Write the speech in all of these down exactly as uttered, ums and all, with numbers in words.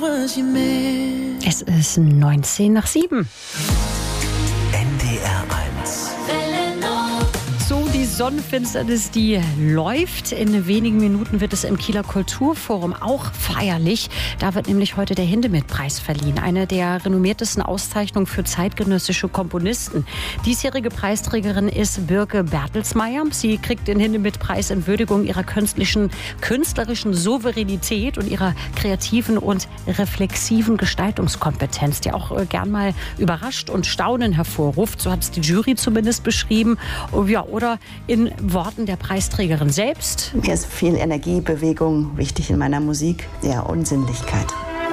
Es ist neunzehn nach sieben. N D R eins. So, die Sonnenfinsternis, die läuft. In wenigen Minuten wird es im Kieler Kulturforum auch feierlich. Da wird nämlich heute der Hindemith-Preis verliehen. Eine der renommiertesten Auszeichnungen für zeitgenössische Komponisten. Diesjährige Preisträgerin ist Birke Bertelsmeier. Sie kriegt den Hindemith-Preis in Würdigung ihrer künstlerischen, künstlerischen Souveränität und ihrer kreativen und reflexiven Gestaltungskompetenz, die auch äh, gern mal überrascht und Staunen hervorruft. So hat es die Jury zumindest beschrieben. Ja, oder in Worten der Preisträgerin selbst. Mir ist viel Energie, Bewegung wichtig in meiner Musik, ja, und Sinnlichkeit.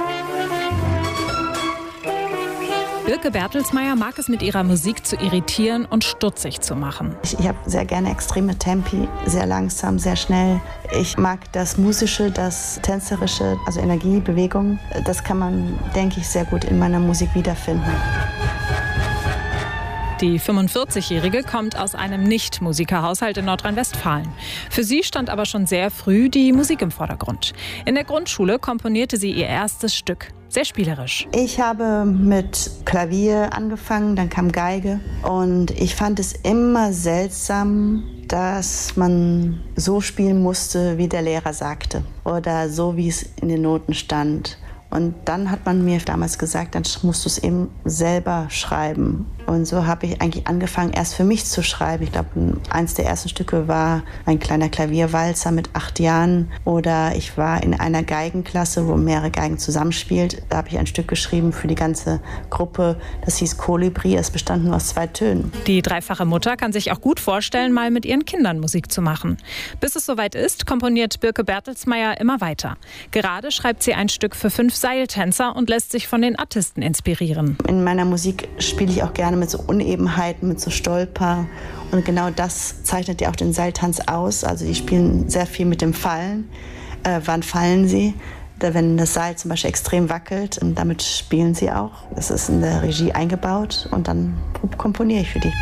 Birke Bertelsmeier mag es, mit ihrer Musik zu irritieren und stutzig zu machen. Ich, ich habe sehr gerne extreme Tempi, sehr langsam, sehr schnell. Ich mag das Musische, das Tänzerische, also Energie, Bewegung. Das kann man, denke ich, sehr gut in meiner Musik wiederfinden. Die fünfundvierzigjährige kommt aus einem Nicht-Musikerhaushalt in Nordrhein-Westfalen. Für sie stand aber schon sehr früh die Musik im Vordergrund. In der Grundschule komponierte sie ihr erstes Stück. Sehr spielerisch. Ich habe mit Klavier angefangen, dann kam Geige. Und ich fand es immer seltsam, dass man so spielen musste, wie der Lehrer sagte. Oder so, wie es in den Noten stand. Und dann hat man mir damals gesagt, dann musst du es eben selber schreiben. Und so habe ich eigentlich angefangen, erst für mich zu schreiben. Ich glaube, eins der ersten Stücke war ein kleiner Klavierwalzer mit acht Jahren. Oder ich war in einer Geigenklasse, wo mehrere Geigen zusammenspielt. Da habe ich ein Stück geschrieben für die ganze Gruppe. Das hieß Kolibri. Es bestand nur aus zwei Tönen. Die dreifache Mutter kann sich auch gut vorstellen, mal mit ihren Kindern Musik zu machen. Bis es soweit ist, komponiert Birke Bertelsmeier immer weiter. Gerade schreibt sie ein Stück für fünf Seiltänzer und lässt sich von den Artisten inspirieren. In meiner Musik spiele ich auch gerne mit so Unebenheiten, mit so Stolper. Und genau das zeichnet ja auch den Seiltanz aus. Also die spielen sehr viel mit dem Fallen. Äh, wann fallen sie? Da, wenn das Seil zum Beispiel extrem wackelt, und damit spielen sie auch. Das ist in der Regie eingebaut und dann komponiere ich für die.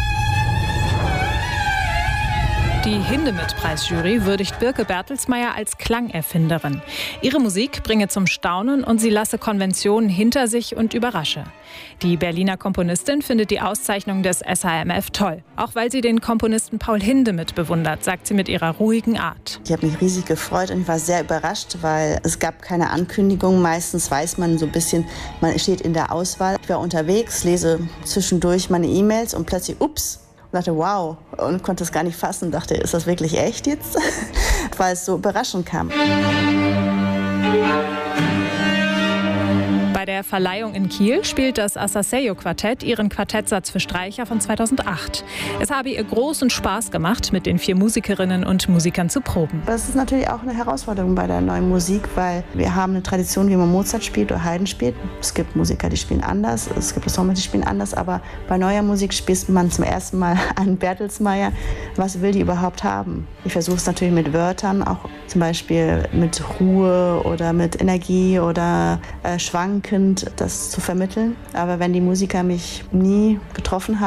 Die Hindemith-Preisjury würdigt Birke Bertelsmeier als Klangerfinderin. Ihre Musik bringe zum Staunen und sie lasse Konventionen hinter sich und überrasche. Die Berliner Komponistin findet die Auszeichnung des S H M F toll. Auch weil sie den Komponisten Paul Hindemith bewundert, sagt sie mit ihrer ruhigen Art. Ich habe mich riesig gefreut und ich war sehr überrascht, weil es gab keine Ankündigung. Meistens weiß man so ein bisschen, man steht in der Auswahl. Ich war unterwegs, lese zwischendurch meine E-Mails und plötzlich, ups, und dachte, wow, und konnte es gar nicht fassen. Dachte, ist das wirklich echt jetzt? Weil es so überraschend kam. Bei der Verleihung in Kiel spielt das Asaseyo-Quartett ihren Quartettsatz für Streicher von zweitausendacht. Es habe ihr großen Spaß gemacht, mit den vier Musikerinnen und Musikern zu proben. Das ist natürlich auch eine Herausforderung bei der neuen Musik, weil wir haben eine Tradition, wie man Mozart spielt oder Haydn spielt. Es gibt Musiker, die spielen anders, es gibt Ensemble, die spielen anders, aber bei neuer Musik spielt man zum ersten Mal an Bertelsmeier. Was will die überhaupt haben? Ich versuche es natürlich mit Wörtern, auch zum Beispiel mit Ruhe oder mit Energie oder äh, Schwanken, das zu vermitteln. Aber wenn die Musiker mich nie getroffen haben,